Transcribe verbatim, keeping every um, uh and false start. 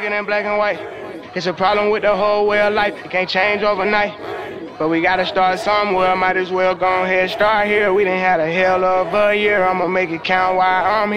it in black and white. It's a problem with the whole way of life. It can't change overnight. But we gotta start somewhere. Might as well go ahead, start here. We done had a hell of a year. I'ma make it count while I'm here.